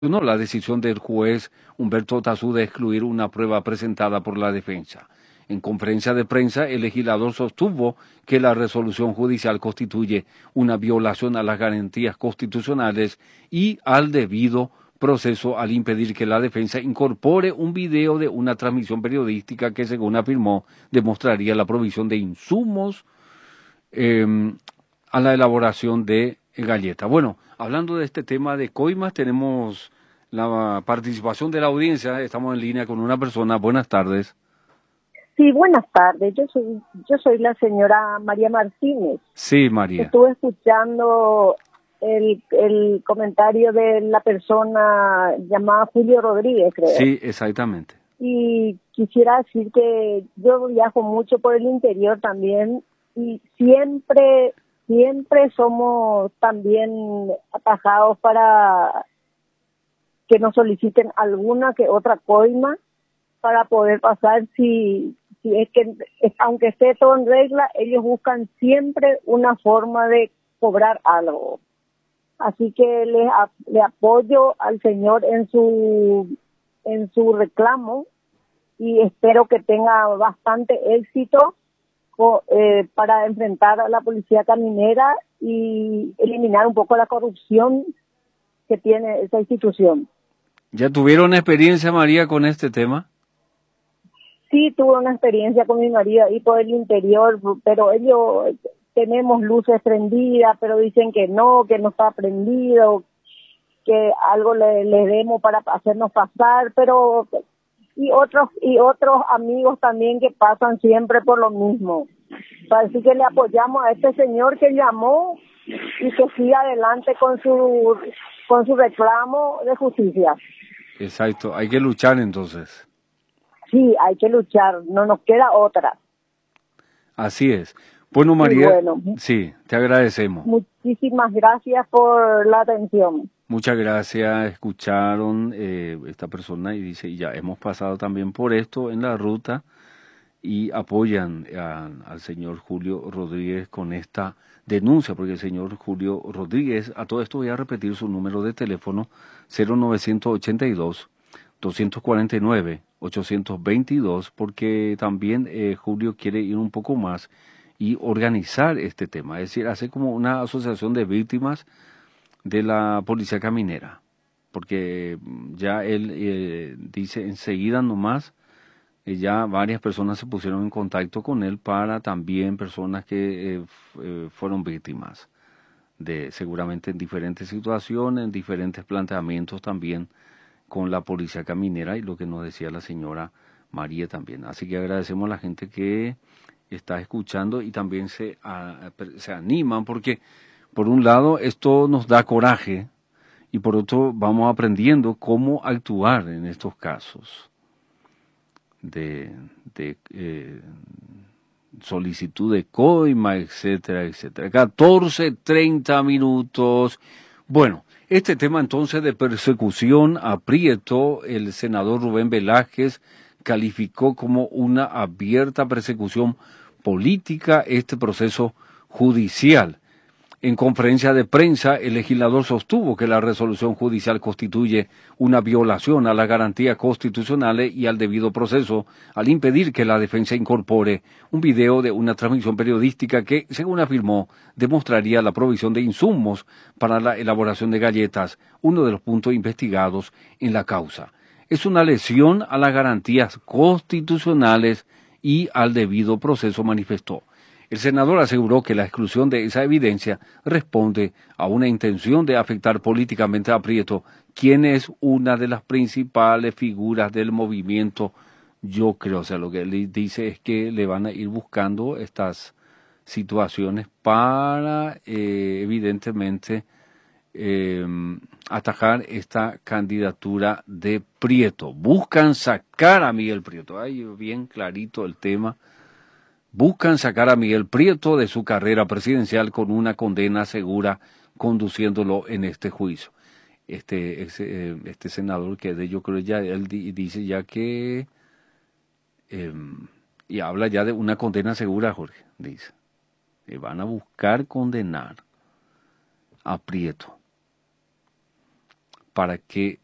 no la decisión del juez Humberto Otazu de excluir una prueba presentada por la defensa. En conferencia de prensa, el legislador sostuvo que la resolución judicial constituye una violación a las garantías constitucionales y al debido proceso al impedir que la defensa incorpore un video de una transmisión periodística que, según afirmó, demostraría la provisión de insumos a la elaboración de galletas. Bueno, hablando de este tema de coimas, tenemos la participación de la audiencia. Estamos en línea con una persona. Buenas tardes. Sí, buenas tardes. Yo soy la señora María Martínez. Sí, María. Estuve escuchando el comentario de la persona llamada Julio Rodríguez, creo. Sí, exactamente. Y quisiera decir que yo viajo mucho por el interior también y siempre somos también atajados para que nos soliciten alguna que otra coima para poder pasar. Si es que, aunque esté todo en regla, ellos buscan siempre una forma de cobrar algo. Así que le apoyo al señor en su reclamo y espero que tenga bastante éxito para enfrentar a la policía caminera y eliminar un poco la corrupción que tiene esa institución. ¿Ya tuvieron experiencia, María, con este tema? Sí, tuve una experiencia con mi marido ahí por el interior, pero ellos tenemos luces prendidas, pero dicen que no está prendido, que algo le demos para hacernos pasar, pero y otros amigos también que pasan siempre por lo mismo. Así que le apoyamos a este señor que llamó y que siga adelante con su reclamo de justicia. Exacto, hay que luchar entonces. Sí, hay que luchar, no nos queda otra. Así es. Bueno, María, bueno, sí, te agradecemos. Muchísimas gracias por la atención. Muchas gracias. Escucharon esta persona y dice, ya hemos pasado también por esto en la ruta y apoyan al señor Julio Rodríguez con esta denuncia, porque el señor Julio Rodríguez, a todo esto voy a repetir su número de teléfono, 0982-249-822, porque también Julio quiere ir un poco más y organizar este tema, es decir, hacer como una asociación de víctimas de la policía caminera, porque ya él dice enseguida nomás, ya varias personas se pusieron en contacto con él para también personas que fueron víctimas de seguramente en diferentes situaciones, en diferentes planteamientos también con la policía caminera y lo que nos decía la señora María también. Así que agradecemos a la gente que está escuchando y también se animan porque por un lado esto nos da coraje y por otro vamos aprendiendo cómo actuar en estos casos de solicitud de coima, etcétera, etcétera. 14:30 minutos. Bueno, este tema entonces de persecución a Prieto, el senador Rubén Velázquez calificó como una abierta persecución política este proceso judicial. En conferencia de prensa, el legislador sostuvo que la resolución judicial constituye una violación a las garantías constitucionales y al debido proceso, al impedir que la defensa incorpore un video de una transmisión periodística que, según afirmó, demostraría la provisión de insumos para la elaboración de galletas, uno de los puntos investigados en la causa. Es una lesión a las garantías constitucionales y al debido proceso, manifestó. El senador aseguró que la exclusión de esa evidencia responde a una intención de afectar políticamente a Prieto, quien es una de las principales figuras del movimiento. Yo creo, o sea, lo que él dice es que le van a ir buscando estas situaciones para, evidentemente, atajar esta candidatura de Prieto. Buscan sacar a Miguel Prieto. Ahí bien clarito el tema. Buscan sacar a Miguel Prieto de su carrera presidencial con una condena segura, conduciéndolo en este juicio. Este senador que yo creo ya, él dice ya que, y habla ya de una condena segura, Jorge, dice. Que van a buscar condenar a Prieto para que